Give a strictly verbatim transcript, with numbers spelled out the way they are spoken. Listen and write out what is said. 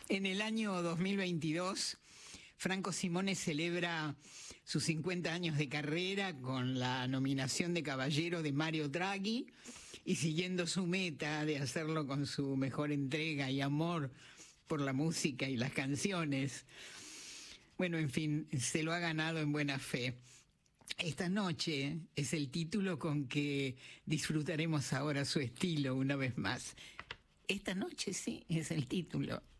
En el año dos mil veintidós, Franco Simone celebra sus cincuenta años de carrera con la nominación de caballero de Mario Draghi y siguiendo su meta de hacerlo con su mejor entrega y amor por la música y las canciones. Bueno, en fin, se lo ha ganado en buena fe. Esta noche es el título con que disfrutaremos ahora su estilo una vez más. Esta noche sí, es el título.